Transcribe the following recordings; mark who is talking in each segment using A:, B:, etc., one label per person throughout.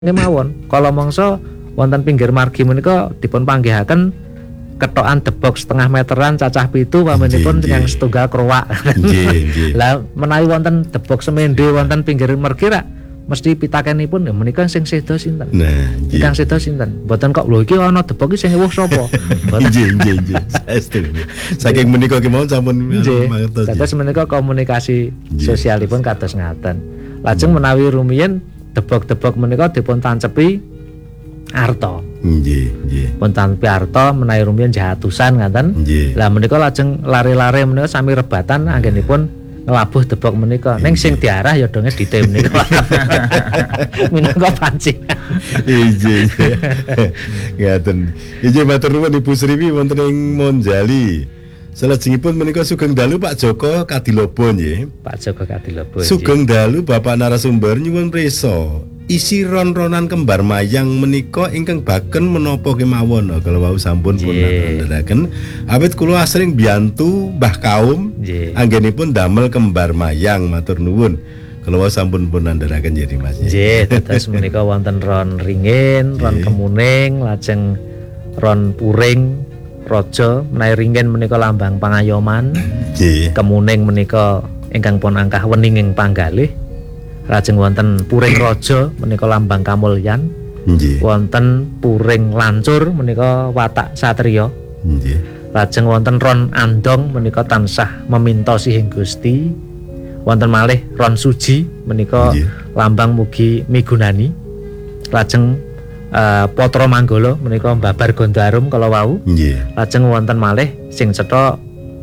A: mawon. Kala mangsa wonten pinggir margi menika dipun panggihaken ketokan debok setengah meteran cacah 7 pamanipun yang setunggal krowak. Lah menawi wonten debok semende wonten pinggir margi rak mesti pitakenipun ya menika sing sedo sinten.
B: Nah,
A: ingkang sedo sinten. Mboten kok lho iki ana debok iki sing ewuh sapa.
B: Nggih. Saking menika kemawon sampun
A: mangertos. Dados menika komunikasi sosialipun kados ngaten. Lajeng menawi rumiyin debok-debok menika dipun tancepi arta.
B: Nggih.
A: Pun tancepi arta menawi rumiyin jahatusan ngaten. Lah menika lajeng lare-lare menika sami rebatan anggenipun nglabuh debok menika. Ning sing diarah ya donge dite menika. Minangka pancingan.
B: Nggih. Ngaten. Nggih matur nuwun Ibu Sriwi wonten ing Monjali. Salajengipun menika sugeng dalu Pak Joko Kadilobo nggih.
A: Pak Joko Kadilobo.
B: Sugeng dalu Bapak narasumber nyuwun prisa. Isi ron-ronan kembar mayang menika ingkang baken menapa kemawon kalau wau sampun pun nandharaken awit kula asring biyantu Mbah Kaum anggenipun damel kembar mayang matur nuwun kalau wau sampun pun nandharaken jadi Mas.
A: Nggih, terus menika wonten ron ringin, ron kemuning, lajeng ron puring raja, menawi ringin menika lambang pangayoman. Kemuning menika ingkang pun angkah weninging panggalih. Lajeng wonten puring raja menika lambang kamulyan. Wonten puring lancur menika watak satriya. Lajeng wonten ron andong menika tansah memintosi ing Gusti. Wonten malih ron suji menika lambang mugi migunani. Lajeng Patra Manggala menika babar gondo arum kala wau. Lajeng wonten malih sing cetha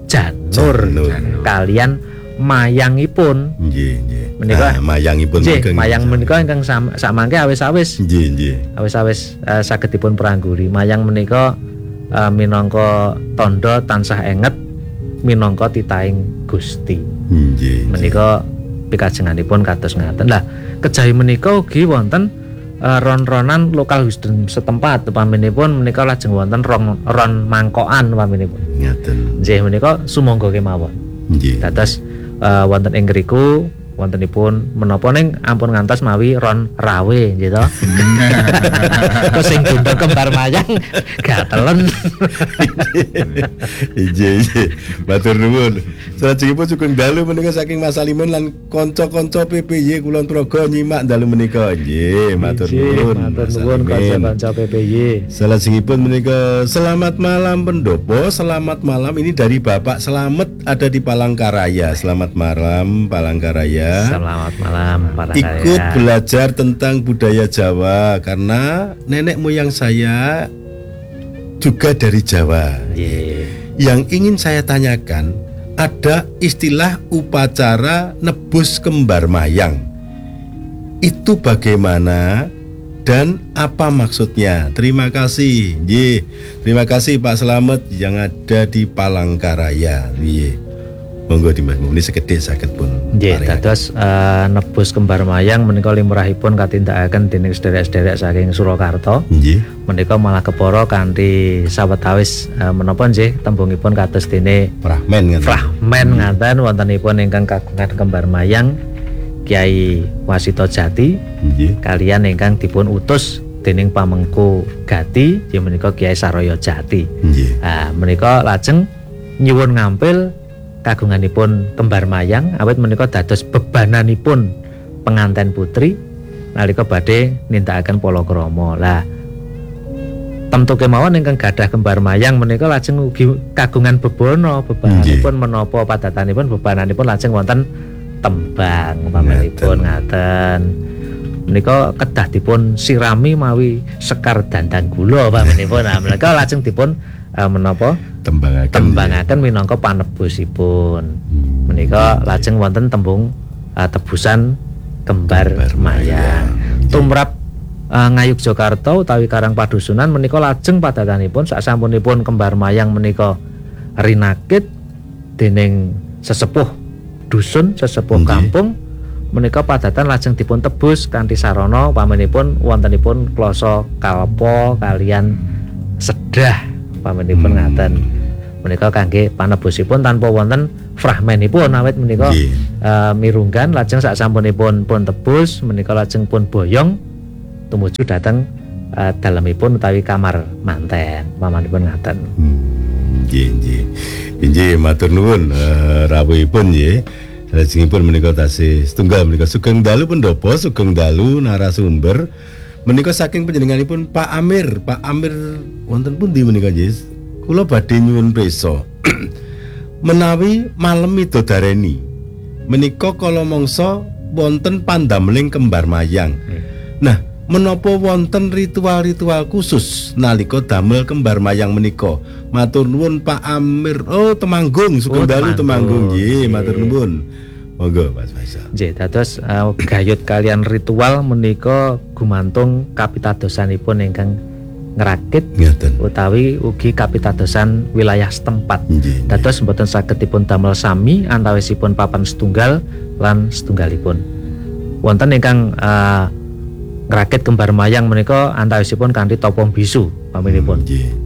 A: janur kalian mayangipun. Menika
B: mayangipun
A: mayang menika ingkang samangke awis-awis. Awis-awis saged dipun perangguri. Mayang menika minangka tandha tansah enget minangka titahing Gusti. Menika pikajenganipun kados ngaten. Lah kejawi menika ugi wonten ron-ronan lokal wisdom setempat paminipun menika lajeng wonten ron mangkokan paminipun. Ngaten. Nggih menika sumangga kemawon. Nggih. Dados wonten ing ngriku wontenipun menapa ning ampun ngantos mawi ron rawe nggih to. Terus sing gendho kembar mayang gatelen.
B: Nggih. Matur nuwun. Salajengipun sugeng dalu menika saking Mas Alimun lan kanca-kanca PPY Kulon Progo nyimak dalu menika. Nggih, matur nuwun.
A: Matur nuwun kanca-kanca PPY.
B: Salajengipun menika selamat malam pendopo, selamat malam ini dari Bapak Slamet ada di Palangkaraya. Selamat malam Palangkaraya.
A: Selamat malam Palangkaraya.
B: Ikut belajar tentang budaya Jawa karena nenek moyang saya juga dari Jawa. Yang ingin saya tanyakan, ada istilah upacara nebus kembar mayang. Itu bagaimana dan apa maksudnya? Terima kasih. Terima kasih Pak Slamet yang ada di Palangkaraya. Monggo Dimas, ini sekedhik saged pun.
A: Nggih, dados nebus kembar mayang menika limrahipun katindakaken dening sederek-sederek saking Surakarta.
B: Nggih.
A: Menika malah kepara kanthi sawetawis menapa nggih tembungipun kados dene
B: Frahmen
A: ngaten wontenipun ingkang kagungan kembar mayang Kyai Wasito Jati kalian ingkang dipun utus dening Pamengku Gati ya menika Kyai Saraya Jati. Menika lajeng nyuwun ngampil kagunganipun kembar mayang awit menika dados bebananipun penganten putri nalika badhe nindakaken palakrama. Lah temtu kemawon ingkang gadah kembar mayang menika lajeng ugi kagungan bebana, bebananipun menapa padatanipun bebananipun lajeng wonten tembang pamanipun ngaten. Menika kedah dipun sirami mawi sekar dandang gula pamanipun. Nah menika lajeng dipun menapa tembangaken minangka panebusipun. Menika lajeng wonten tembung tebusan kembar mayang. Tumrap Ngayogyakarta utawi Karang Padusunan menika lajeng padatanipun sasampunipun kembar mayang menika rinakit dening sesepuh dusun, sesepuh kampung menika padatan lajeng dipun tebus kanthi sarana pamanipun wontenipun klasa kalpa kalian sedah pamanipun ngaten. Menika kangge panebusipun tanpa wonten fragmenipun awit menika mirunggan lajeng sasampunipun pun tebus menika lajeng pun boyong tumuju dhateng dalemipun utawi kamar manten pamanipun ngaten.
B: Nggih matur nuwun rawuhipun nggih. Lajengipun menika tasih setunggal menika Sugeng Dalu Pendopo, Sugeng Dalu narasumber menika saking panjenenganipun Pak Amir. Pak Amir wonten pundi menika nggih? Kula badhe nyuwun pirsa. Menawi malem midodareni menika kala mangsa wonten pandameling kembar mayang. Nah, menapa wonten ritual-ritual khusus nalika damel kembar mayang menika? Matur nuwun Pak Amir. Oh, Temanggung, Sugeng Dalu Temanggung. Nggih, matur nuwun. Monggo Mas Faisal.
A: Nggih, dados gayut kalian ritual menika gumantung kapitadosanipun ingkang ngrakit utawi ugi kapitadosan wilayah setempat. Dados mboten saged dipun damel sami antawisipun papan setunggal lan setunggalipun. Wonten ingkang ngrakit kembar mayang menika antawisipun kanthi tapa bisu paminipun.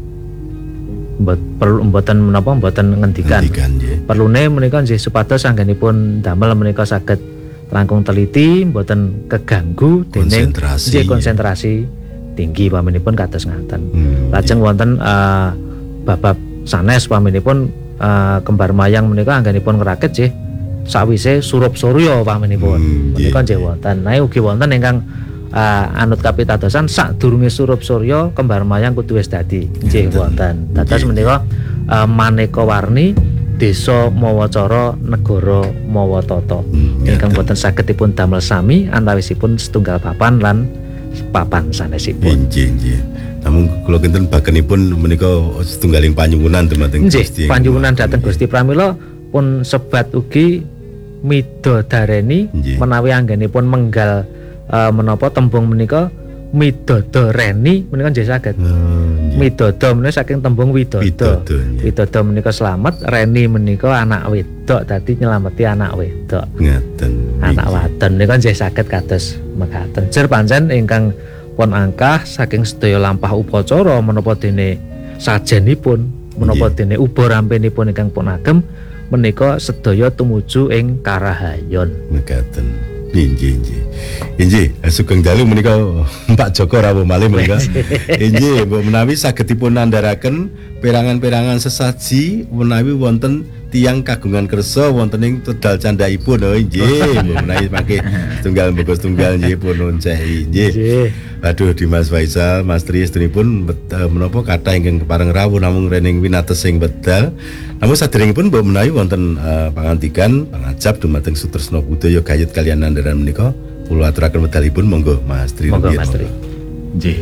A: Mboten menapa mboten ngendikan. Perlune menika nggih supados anggenipun damel menika saged langkung teliti, mboten keganggu dening konsentrasi tinggi paminipun kados ngaten. Lajeng wonten babab sanes paminipun kembar mayang menika anggenipun ngrakit nggih sawise surup surya paminipun. Menika nggih wonten. Nah ugi wonten ingkang anut kapitadosan sadurunge surup surya kembar mayang kudu wis dadi. Nggih wonten. Dados menika maneka warni desa mawa cara negara mawa tata. Ingkang boten saged dipun damel sami antawisipun setunggal papan lan papan sanesipun.
B: Nggih. Namun kula kinten bakenipun menika setunggaling panyuwunan dumateng Gusti.
A: Panyuwunan dhateng Gusti pramila pun sebat ugi midodareni menawi anggenipun menggal menapa tembung menika midodoreni menika nggih saged. Midodo menika saking tembung widodo. Widodo menika slamet, reni menika anak wedok dadi nyelameti anak wedok.
B: Ngaten.
A: Anak wadon menika nggih saged kados mekaten. Jer pancen ingkang pun angkah saking sedaya lampah upacara menapa dene sajenipun, menapa dene uba rampenipun ingkang pun agem menika sedaya tumuju ing karahayon.
B: Mekaten. Inji, Sugeng Dalu menika Pak Joko rawuh malih menika. Inji, mbok menawi saged dipun nandharaken perangan-perangan sesaji menawi wonten tiyang kagungan kersa wonten ing Tegal candhaipun. Oh nggih, mbok menawi mangke setunggal mboko setunggal nggih pun nuncehi. Nggih. Aduh Dimas Faisal, Mas Tri sedheripun menapa kathah ingkang kepareng rawuh namung rening winates sing wedal. Namun saderengipun mbok menawi wonten pangandikan pangajap dumateng Sutresna Budaya gayut kaliyan nandharan menika kula aturaken wedalipun monggo Mas Tri.
A: Monggo Mas Tri.
C: Nggih.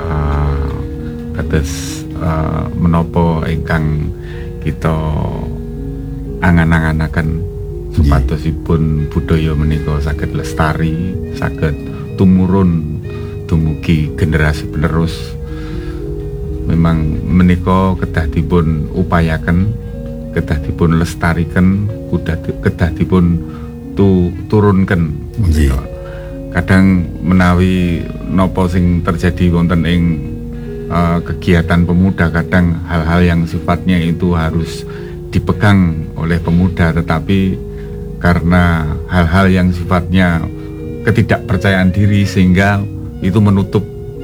C: Kados menapa ingkang kita angan-anganaken supatosipun budaya menika saged lestari, saged tumurun dumugi generasi penerus. Memang menika kedah dipun upayaken, kedah dipun lestariken, kedah dipun turunken. Kadang menawi napa sing terjadi wonten ing kegiatan pemuda, kadang hal-hal yang sifatnya itu harus dipegang oleh pemuda, tetapi karena hal-hal yang sifatnya ketidakpercayaan diri sehingga itu menutup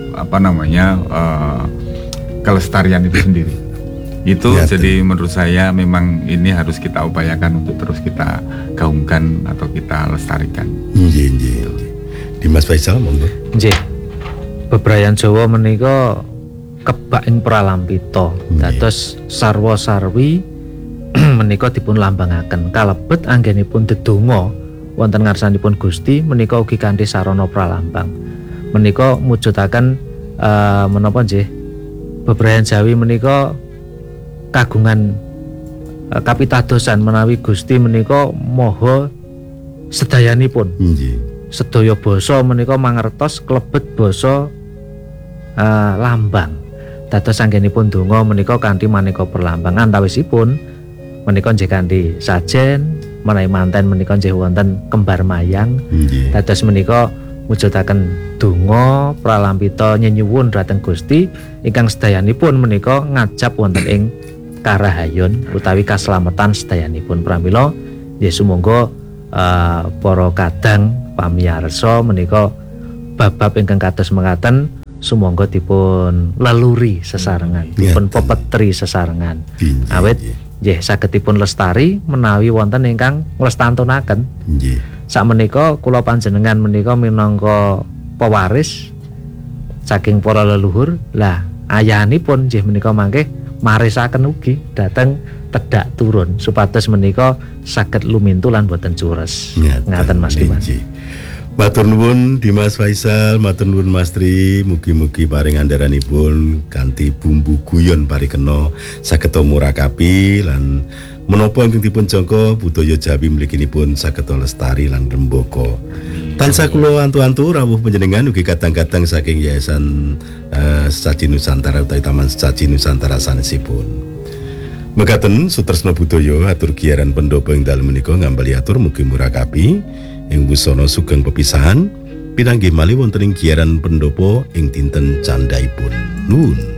C: kelestarian itu sendiri. Itu ya, jadi menurut saya memang ini harus kita upayakan untuk terus kita gaungkan atau kita lestarikan.
B: Nggih. Dimas Faisal monggo.
A: Nggih. Bebrayan Jawa menika kebak ing pralampita. Dados sarwa-sarwi menika dipun lambangaken kalebet anggenipun dedonga wonten ngarsanipun Gusti menika ugi kanthi sarana pralambang. Menika mujudaken menapa nggih bebrayan Jawi menika kagungan kapitadosan menawi Gusti menika maha sedayanipun.
B: Nggih.
A: Sedaya basa menika mangertos klebet basa lambang. Dados anggenipun donga menika kanthi maneka perlambang antawisipun menika nggih kanthi sajen, menawi manten menika nggih wonten kembar mayang. Dados menika mujudaken donga pralampita nyenyuwun dhateng Gusti ingkang sedayanipun menika ngajap wonten ing karahayon utawi kaslametan sedayanipun. Pramila nggih sumangga para kadang pamiyarsa menika bab-bab ingkang kados mekaten sumangga dipun leluri sesarengan, dipun pepetri sesarengan. Awit nggih sagedipun lestari menawi wonten ingkang nglestantunaken.
B: Nggih.
A: Sakmenika kula panjenengan menika minangka pewaris saking para leluhur. Lah ayahanipun nggih menika mangke marisaken ugi dhateng tedak turun supados menika saged lumintu lan boten cures. Ngaten Mas Dimas.
B: Matur nuwun Dimas Faisal, matur nuwun Mas Tri, mugi-mugi paring andharanipun kanthi bumbu guyon parikena saged murakapi lan menapa ingkang dipun jangka budaya Jawi mliginipun saged lestari lan rembaka. Tansah kula antu-antu rawuh panjenengan ugi kadang-kadang saking Yayasan Sesaji Nusantara utawi Taman Sesaji Nusantara sanesipun. Mekaten sutresna budaya atur giaran pendhapa ing dalem menika ngambali atur mugi murakapi ing busana sugeng pepisahan pinanggih malih wonten ing giaran pendhapa ing dinten candhaipun. Nuwun.